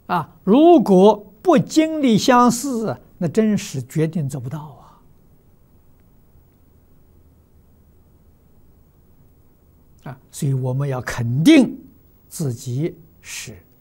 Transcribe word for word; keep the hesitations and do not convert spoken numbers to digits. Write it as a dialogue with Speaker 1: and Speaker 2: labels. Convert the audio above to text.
Speaker 1: 啊，如果不经历相似，那真是决定做不到啊！啊，所以我们要肯定自己是